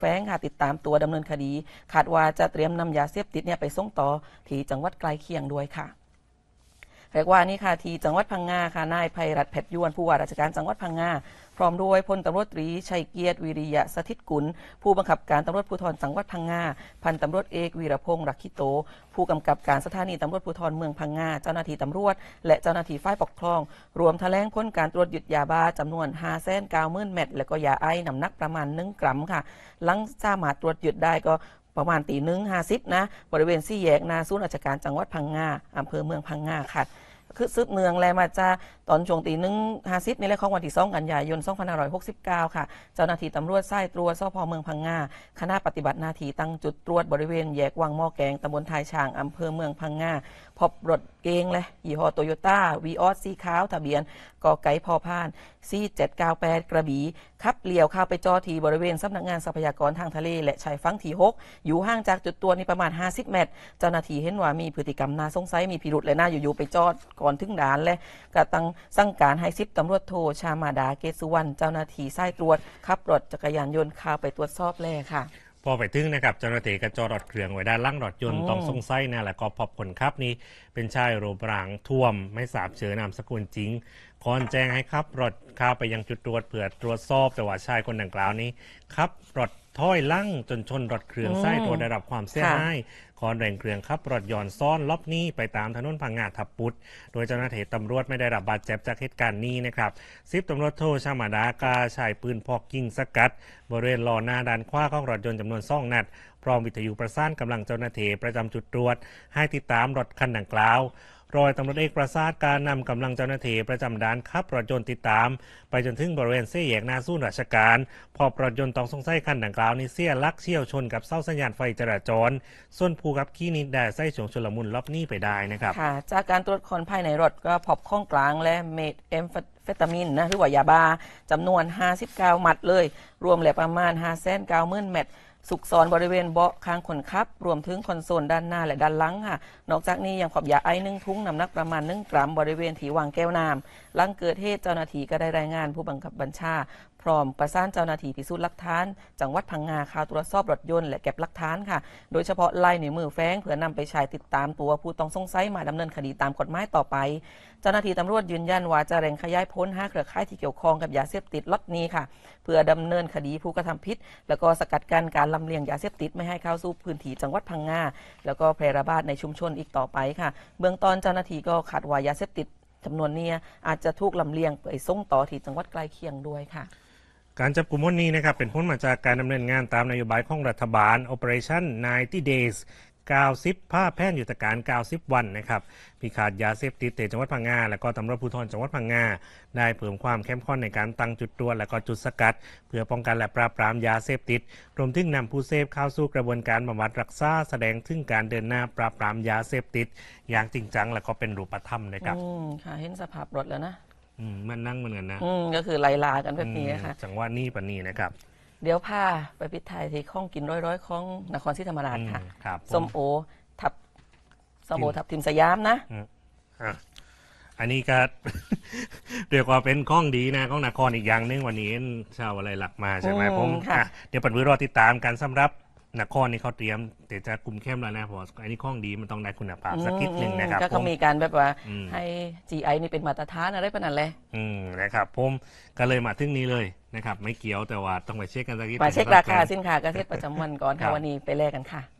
แฝงค่ะติดตามตัวดำเนินคดีคาดว่าจะเตรียมนำยาเสพติดเนี่ยไปส่งต่อที่จังหวัดใกล้เคียงด้วยค่ะเรียกว่านี่ค่ะที่จังหวัดพังงาค่ะนายไพรัตน์เพชรยวนผู้ว่าราชการจังหวัดพังงาพร้อมด้วยพลตำรวจตรีชัยเกียรติวิริยะสถิตกุลผู้บังคับการตำรวจภูธรจังหวัดพังงาพันตำรวจเอกวีรพงษ์รักขิโตผู้กำกับการสถานีตำรวจภูธรเมืองพังงาเจ้าหน้าที่ตำรวจและเจ้าหน้าที่ฝ่ายปกครองรวมแถลงผลการตรวจยึดยาบ้าจำนวน 590,000 เม็ดและก็ยาไอซ์น้ำหนักประมาณ1 กรัมค่ะหลังสามารถตรวจยึดได้ก็ประมาณตี 1:50นะบริเวณสี่แยกนาศูนย์ราชการจังหวัดพังงาอำเภอเมืองพังงาค่ะคือสืบเนืองแลมาจากตอนช่วงตี 1:50นี่แหละของวันที่2 กันยายน 2569ค่ะเจ้าหน้าที่ตำรวจสายตรวจสพเมืองพังงาคณะปฏิบัติหน้าที่ตั้งจุดตรวจบริเวณแยกวังหม้อแกงตำบลท้ายช้างอำเภอเมืองพังงาพบรถเก๋งและยี่ห้อโตโยต้าวีออสสีขาวทะเบียนกไก่พอพาน4798กระบี่ขับเลี้ยวเข้าไปจอดที่บริเวณสำนักงานทรัพยากรทางทะเลและชายฝั่งที่6อยู่ห่างจากจุดตรวจนี้ประมาณ50 เมตรเจ้าหน้าที่เห็นว่ามีพฤติกรรมน่าสงสัยมีพิรุธและน่าอยู่ๆไปจอดก่อนถึงด่านและกระตั้งสั่งการให้10 ตำรวจโทชามาดาเกศสุวรรณเจ้าหน้าที่สายตรวจขับรถจักรยานยนต์เข้าไปตรวจสอบแลค่ะพอไปถึงนะครับเจ้าหน้าที่ก็จอดรถเครื่องไว้ด้านล่างรถยนต์ต้องสงสัยนะแล้วก็พบคนขับนี่เป็นชายรูปร่างท่วมไม่ทราบเชื้อนามสกุลจริงขอแจ้งให้ขับรถเข้าไปยังจุดตรวจเพื่อตรวจสอบแต่ว่าชายคนดังกล่าวนี้ขับรถถ้อยลั่งจนชนรถเครื่องไส้ตัวได้รับความเสียหายคอนแรงเครื่องขับรถย้อนซ้อนลบนี้ไปตามถนนพังงาทับปุดโดยเจ้าหน้าที่ตำรวจไม่ได้รับบาดเจ็บจากเหตุการณ์นี้นะครับ10 ตำรวจโทชามาดากาใช้ปืนพกยิงสกัดบริเวณล้อหน้าด้านขวาของรถยนต์จำนวน2 นัดพร้อมวิทยุประสานกำลังเจ้าหน้าที่ประจำจุดตรวจให้ติดตามรถคันดังกล่าวรอยตำรวจเอกประสาทการนำกำลังเจ้าหน้าที่ประจำด่านขับรถยนต์ติดตามไปจนถึงบริเวณสี่แยกหน้าศูนย์ราชการพบรถยนต์ต้องสงสัยคันดังกล่าวนี้เสียหลักเฉี่ยวชนกับเสาสัญญาณไฟจราจรส่วนผู้ขับขี่นี้ได้ใส่ช่วงชุลมุนลบหนีไปได้นะครับค่ะจากการตรวจคนภายในรถก็พบของกลางและเมทแอมเฟตามินนะหรือว่ายาบ้าจำนวน59 มัดเลยรวมแล้วประมาณ 590,000 เม็ดสุกซ้อนบริเวณเบาะข้างคนขับรวมถึงคอนโซลด้านหน้าและด้านหลังค่ะนอกจากนี้ยังพบยาไอซ์1 ถุงน้ำหนักประมาณ1 กรัมบริเวณที่วางแก้วน้ำหลังเกิดเหตุเจ้าหน้าที่ก็ได้รายงานผู้บังคับบัญชาพร้อมประสานเจ้าหน้าที่พิสูจน์หลักฐานจังหวัดพังงาเข้าตรวจสอบรถยนต์และเก็บหลักฐานค่ะโดยเฉพาะลายนิ้วมือแฝงเพื่อนำไปใช้ติดตามตัวผู้ต้องสงสัยมาดำเนินคดีตามกฎหมายต่อไปเจ้าหน้าที่ตำรวจยืนยันว่าจะเร่งขยายผลหาเครือข่ายที่เกี่ยวข้องกับยาเสพติดล็อตนี้ค่ะเพื่อดำเนินคดีผู้กระทำผิดแล้วก็สกัดกั้นการลำเลียงยาเสพติดไม่ให้เข้าสู่พื้นที่จังหวัดพังงาแล้วก็แพร่ระบาดในชุมชนอีกต่อไปค่ะเบื้องต้นเจ้าหน้าที่ก็คาดว่ายาเสพติดจำนวนนี้อาจจะถูกลำเลียงไปส่งต่อที่จังหวัดใกล้เคียงด้วยค่ะการจับกลุ่มวันนี้นะครับเป็นผลมาจากการดำเนินงานตามนโยบายของรัฐบาล Operation 90 Days 90 ผ้าแพ่นยุทธการ 90 วันนะครับพิฆาตยาเสพติดในจังหวัดพังงาและก็ตำรวจภูธรจังหวัดพังงาได้เพิ่มความเข้มข้นในการตั้งจุดตรวจและก็จุดสกัดเพื่อป้องกันและปราบปรามยาเสพติดรวมถึงนำผู้เสพเข้าสู่กระบวนการบำบัดรักษาแสดงถึงการเดินหน้าปราบปรามยาเสพติดอย่างจริงจังและก็เป็นรูปธรรมนะครับค่ะเห็นสภาพรถแล้วนะมันนั่งเหมือนกันนะก็คือไล่ลากันแบบนี้ค่ะจังหวะนี้ปะนี้นะครับเดี๋ยวพาไปพิถ่ายที่ข้องกินร้อยของนครศรีธรรมราชค่ะส้มโอทับทิมสยามนะอันนี้ก็เรียกว่าเป็นข้องดีนะข้องนครอีกอย่างนึงวันนี้ชาวอะไรหลักมาใช่ไหมผมเดี๋ยวปัดวิรอติดตามกันสำหรับนครนี่เขาเตรียมแต่จะกลุ่มเข้มแล้วนะเพราะอันนี้ข้องดีมันต้องได้คุณภาพสักนิดนึงนะครับก็มีการแบบว่าให้ GI นี่เป็นมาตรฐานอะไรประมาณเลยนะครับผมก็เลยมาถึงนี้เลยนะครับไม่เกี่ยวแต่ว่าต้องไปเช็คกันสักนิดมาเช็คราคาสินค้าเกษตรประจำวันก่อนค่ะวันนี้ไปแลกกันค่ะ